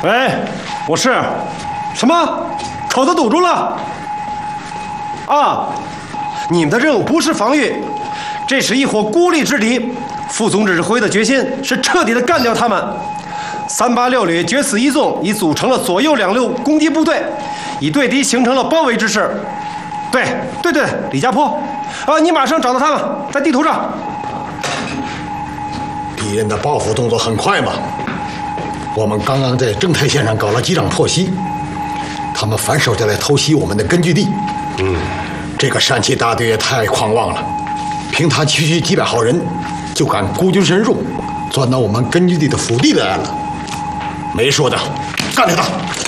喂，我是。什么？口子堵住了？啊，你们的任务不是防御，这是一伙孤立之敌。副总指挥的决心是彻底的干掉他们。386旅决死一纵已组成了左右两路攻击部队，已对敌形成了包围之势。对，李家坡。你马上找到他们，在地图上。 敌人的报复动作很快嘛。我们刚刚在正太线上搞了几场破袭，他们反手就来偷袭我们的根据地。这个山崎大队也太狂妄了，凭他区区几百号人，就敢孤军深入，钻到我们根据地的腹地来了。没说的，干掉他！